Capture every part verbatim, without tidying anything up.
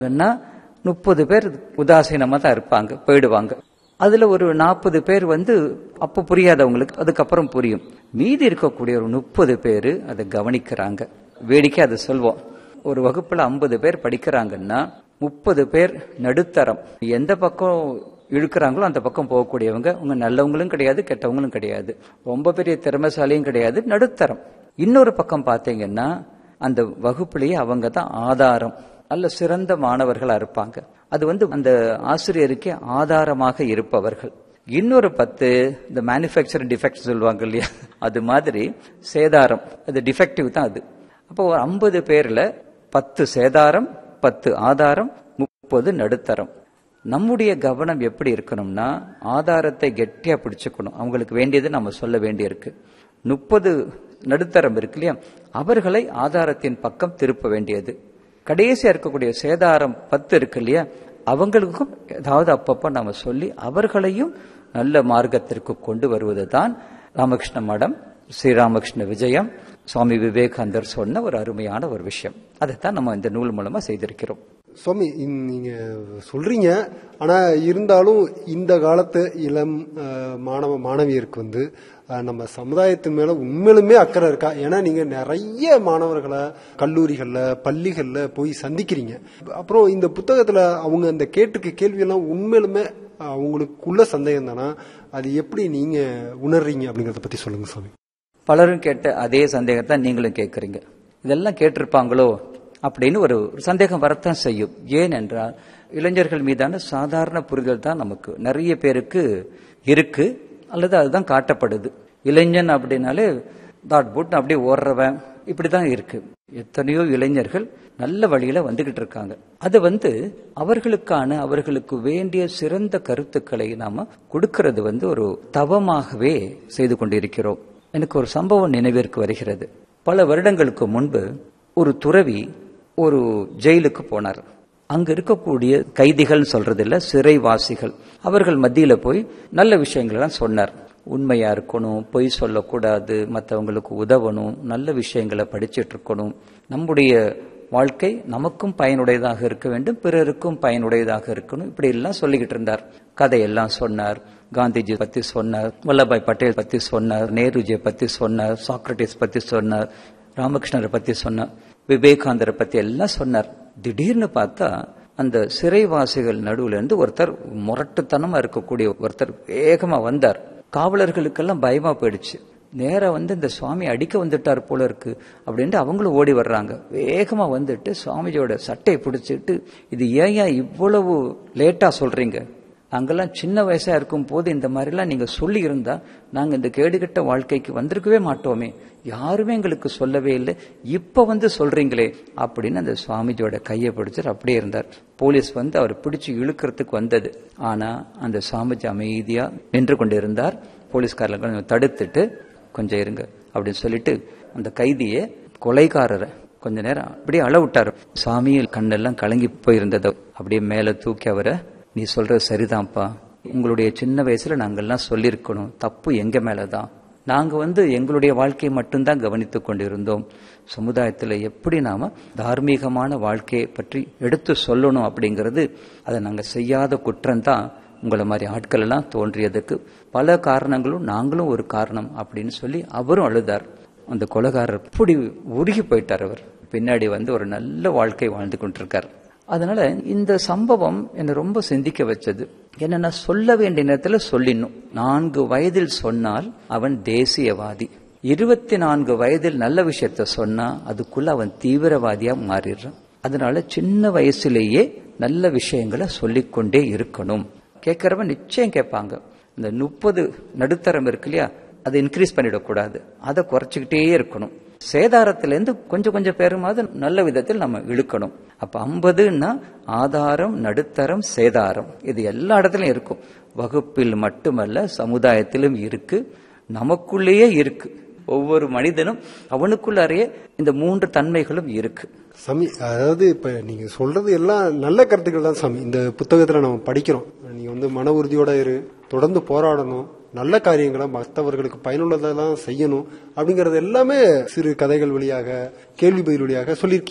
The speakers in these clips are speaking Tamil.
முப்பது பேர் உதாசீனமா தான் இருப்பாங்க, போயிடுவாங்க. அதுல ஒரு நாற்பது பேர் வந்து அப்ப புரியாதவங்களுக்கு அதுக்கப்புறம் புரியும். மீதி இருக்கக்கூடிய ஒரு முப்பது பேரு அதை கவனிக்கிறாங்க. வேடிக்கை அதை சொல்வோம். ஒரு வகுப்புல ஐம்பது பேர் படிக்கிறாங்கன்னா முப்பது பேர் நடுத்தரம், எந்த பக்கம் இழுக்கிறாங்களோ அந்த பக்கம் போகக்கூடியவங்க. உங்க நல்லவங்களும் கிடையாது, கெட்டவங்களும் கிடையாது, ரொம்ப பெரிய திறமைசாலியும் கிடையாது, நடுத்தரம். இன்னொரு பக்கம் பாத்தீங்கன்னா அந்த வகுப்புலயே அவங்க தான் ஆதாரம், நல்ல சிறந்த மாணவர்களா இருப்பாங்க. அது வந்து அந்த ஆசிரியருக்கு ஆதாரமாக இருப்பவர்கள். இன்னொரு பத்து இந்த மேனுஃபேக்சர் டிஃபெக்ட் சொல்லுவாங்க இல்லையா, அது மாதிரி சேதாரம், அது டிஃபெக்டிவ் தான் அது. அப்போ ஒரு ஐம்பது பேர்ல பத்து சேதாரம், பத்து ஆதாரம், முப்பது நடுத்தரம். நம்முடைய கவனம் எப்படி இருக்கணும்னா ஆதாரத்தை கெட்டியா பிடிச்சுக்கணும். அவங்களுக்கு வேண்டியது நம்ம சொல்ல வேண்டியிருக்கு. முப்பது நடுத்தரம் இருக்கு இல்லையா, அவர்களை ஆதாரத்தின் பக்கம் திருப்ப வேண்டியது. கடைசியா இருக்கக்கூடிய சேதாரம் பத்து இருக்கு இல்லையா, அவங்களுக்கும் ஏதாவது அப்பப்ப நாம சொல்லி அவர்களையும் நல்ல மார்க்கத்திற்கு கொண்டு வருவதுதான் ராமகிருஷ்ண மடம், ஸ்ரீராமகிருஷ்ண விஜயம், சுவாமி விவேகானந்தர் சொன்ன ஒரு அருமையான ஒரு விஷயம். அதைத்தான் நம்ம இந்த நூல் மூலமா செய்திருக்கிறோம். சுவாமி, நீங்க சொல்றீங்க, ஆனா இருந்தாலும் இந்த காலத்து இளம் மாணவ மாணவியருக்கு வந்து நம்ம சமுதாயத்தின் மேல உண்மையிலுமே அக்கறை இருக்கா? ஏன்னா நீங்க நிறைய மாணவர்களை கல்லூரிகள்ல பள்ளிகள்ல போய் சந்திக்கிறீங்க. அப்புறம் இந்த புத்தகத்துல அவங்க அந்த கேட்டுக்க கேள்வியெல்லாம் உண்மையிலுமே அவங்களுக்குள்ள சந்தேகம் தானா, அது எப்படி நீங்க உணர்றீங்க அப்படிங்கறத பத்தி சொல்லுங்க சுவாமி. பலரும் கேட்ட அதே சந்தேகத்தை நீங்களும் கேட்கறீங்க. இதெல்லாம் கேட்டிருப்பாங்களோ அப்படின்னு ஒரு சந்தேகம் வரத்தான் செய்யும். ஏன் என்றால் இளைஞர்கள் மீதான சாதாரண புரிதல் தான் நமக்கு நிறைய பேருக்கு இருக்கு, அல்லது அதுதான் காட்டப்படுது. இளைஞன் அப்படின்னாலே தாட் போட்டு அப்படியே ஓடுறவன் இப்படிதான் இருக்கு. எத்தனையோ இளைஞர்கள் நல்ல வழியில வந்துகிட்டு இருக்காங்க. அது வந்து அவர்களுக்கான அவர்களுக்கு வேண்டிய சிறந்த கருத்துக்களை நாம கொடுக்கிறது வந்து ஒரு தவமாகவே செய்து கொண்டிருக்கிறோம். எனக்கு ஒரு சம்பவம் நினைவிற்கு வருகிறது. பல வருடங்களுக்கு முன்பு ஒரு துறவி ஒரு ஜெயிலுக்கு போனார். அங்க இருக்கக்கூடிய கைதிகள் சொல்றது இல்ல, சிறைவாசிகள், அவர்கள் மத்தியில போய் நல்ல விஷயங்கள் எல்லாம் சொன்னார். உண்மையா இருக்கணும், பொய் சொல்லக்கூடாது, மற்றவங்களுக்கு உதவணும், நல்ல விஷயங்களை படிச்சுட்டு இருக்கணும், நம்முடைய வாழ்க்கை நமக்கும் பயனுடையதாக இருக்க வேண்டும், பிறருக்கும் பயனுடையதாக இருக்கணும், இப்படி எல்லாம் சொல்லிக்கிட்டு இருந்தார். கதையெல்லாம் சொன்னார். காந்திஜி பத்தி சொன்னார், வல்லபாய் பட்டேல் பத்தி சொன்னார், நேருஜியை பத்தி சொன்னார், சாக்ரட்டிஸ் பத்தி சொன்னார், ராமகிருஷ்ணரை பத்தி சொன்னார், விவேகானந்தரை பத்தி எல்லாம் சொன்னார். திடீர்னு பார்த்தா அந்த சிறைவாசிகள் நடுவுல இருந்து ஒருத்தர், முரட்டுத்தனமா இருக்கக்கூடிய ஒருத்தர் வேகமா வந்தார். காவலர்களுக்கெல்லாம் பயமா போயிடுச்சு. நேரா வந்து இந்த சுவாமி அடிக்க வந்துட்டார் போல இருக்கு அப்படின்ட்டு அவங்களும் ஓடி வர்றாங்க. வேகமா வந்துட்டு சுவாமிஜியோட சட்டையை பிடிச்சிட்டு, இது ஏன் இவ்வளவு லேட்டா சொல்றீங்க, நாங்கெல்லாம் சின்ன வயசா இருக்கும் போது இந்த மாதிரிலாம் நீங்க சொல்லி இருந்தா நாங்க இந்த கேடுகட்ட வாழ்க்கைக்கு வந்திருக்கவே மாட்டோமே, யாருமே எங்களுக்கு சொல்லவே இல்லை, இப்ப வந்து சொல்றீங்களே அப்படின்னு அந்த சுவாமிஜியோட கையை பிடிச்சார். அப்படியே இருந்தார். போலீஸ் வந்து அவர் பிடிச்சு இழுக்கிறதுக்கு வந்தது. ஆனா அந்த சுவாமிஜி அமைதியா நின்று கொண்டு இருந்தார். போலீஸ்காரர்கள் தடுத்துட்டு கொஞ்சம் இருங்க அப்படின்னு சொல்லிட்டு அந்த கைதியை, கொலைகாரரை கொஞ்ச நேரம் அப்படியே அள விட்டாரு. சாமியில் கண்ணெல்லாம் கலங்கி போயிருந்தது. அப்படியே மேல தூக்கி அவரை, நீ சொல்றது சரிதான்ப்பா, உங்களுடைய சின்ன வயசுல நாங்கெல்லாம் சொல்லியிருக்கணும், தப்பு எங்க மேலதான், நாங்க வந்து எங்களுடைய வாழ்க்கையை மட்டும்தான் கவனித்துக் கொண்டிருந்தோம், சமுதாயத்துல எப்படி நாம தார்மீகமான வாழ்க்கையை பற்றி எடுத்து சொல்லணும் அப்படிங்கிறது அதை நாங்க செய்யாத குற்றம் தான் உங்களை மாதிரி ஆட்கள் எல்லாம் தோன்றியதுக்கு பல காரணங்களும் நாங்களும் ஒரு காரணம் அப்படின்னு சொல்லி அவரும் அழுதார். அந்த கொலைகாரர் இப்படி உருகி போயிட்டார். அவர் பின்னாடி வந்து ஒரு நல்ல வாழ்க்கை வாழ்ந்து கொண்டிருக்கார். அதனால இந்த சம்பவம் என்னை ரொம்ப சிந்திக்க வச்சது. என்னன்னா, சொல்ல வேண்டிய நேரத்துல சொல்லிடணும். நான்கு வயதில் சொன்னால் அவன் தேசியவாதி, இருபத்தி நான்கு வயதில் நல்ல விஷயத்த சொன்னா அதுக்குள்ள அவன் தீவிரவாதியா மாறிடுறான். அதனால சின்ன வயசுலேயே நல்ல விஷயங்களை சொல்லிக்கொண்டே இருக்கணும். கேட்கறவன் நிச்சயம் கேட்பாங்க. இந்த முப்பது நடுத்தரம் இருக்கு இல்லையா, அதை இன்க்ரீஸ் பண்ணிடக்கூடாது, அதை குறைச்சிக்கிட்டே இருக்கணும். சேதாரத்திலேருந்து கொஞ்சம் கொஞ்சம் பேருமாவது நல்ல விதத்தில் நம்ம இழுக்கணும். அப்ப ஐம்பதுன்னா ஆதாரம், நடுத்தரம், சேதாரம், இது எல்லா இடத்துலயும் இருக்கும். வகுப்பில் மட்டுமல்ல, சமுதாயத்திலும் இருக்கு, நமக்குள்ளேயே இருக்கு. ஒவ்வொரு மனிதனும் அவனுக்குள்ளாரையே இந்த மூன்று தன்மைகளும் இருக்கு. சாமி, அதாவது இப்ப நீங்க சொல்றது எல்லாம் நல்ல கருத்துக்கள் தான் சாமி. இந்த புத்தகத்துல நம்ம படிக்கிறோம், நீங்க வந்து மன உறுதியோட இரு, தொடர்ந்து போராடணும், நல்ல காரியங்களை மற்றவர்களுக்கு பயனுள்ளதெல்லாம் செய்யணும் அப்படிங்கறது எல்லாமே சிறு கதைகள் வழியாக, கேள்வி பதில் வழியாக சொல்லியிருக்கீங்க.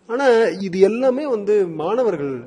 ஆனா இது எல்லாமே வந்து மாணவர்கள்